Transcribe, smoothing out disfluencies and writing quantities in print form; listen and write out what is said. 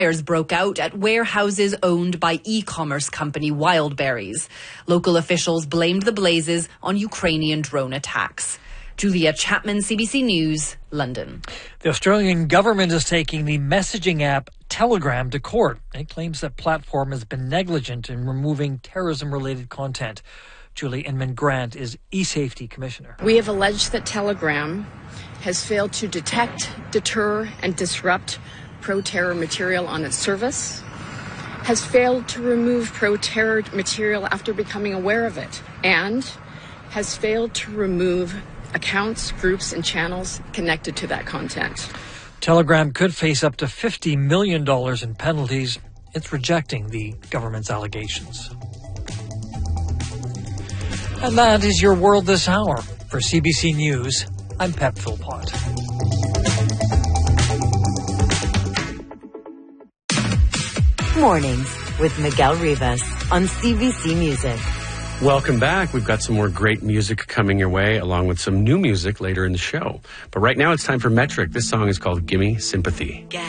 Fires broke out at warehouses owned by e-commerce company Wildberries. Local officials blamed the blazes on Ukrainian drone attacks. Julia Chapman, CBC News, London. The Australian government is taking the messaging app Telegram to court. It claims that platform has been negligent in removing terrorism-related content. Julie Inman-Grant is eSafety Commissioner. We have alleged that Telegram has failed to detect, deter, and disrupt pro-terror material on its service, has failed to remove pro-terror material after becoming aware of it, and has failed to remove accounts, groups, and channels connected to that content. Telegram could face up to $50 million in penalties. It's rejecting the government's allegations. And that is your World This Hour. For CBC News, I'm Pep Philpott. Mornings with Miguel Rivas on CBC Music. Welcome back. We've got some more great music coming your way, along with some new music later in the show. But right now it's time for Metric. This song is called Gimme Sympathy.